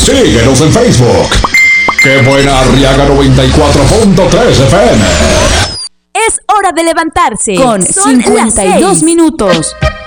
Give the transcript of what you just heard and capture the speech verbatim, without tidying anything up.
Síguenos en Facebook. ¡Qué buena Arriaga noventa y cuatro punto tres F M! Es hora de levantarse. Con Son cincuenta y dos minutos.